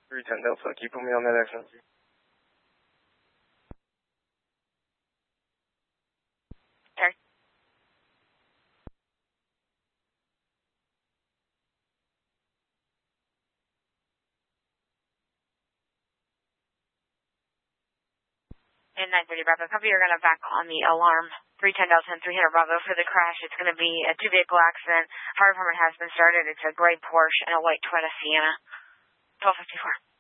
310 Delta, can you put me on that accent? Sorry. And 930 Bravo, copy, you're going to back on the alarm. 310 Delta and 300 Bravo for the crash. It's going to be a two-vehicle accident. Fire department has been started. It's a gray Porsche and a white Toyota Sienna. 1254.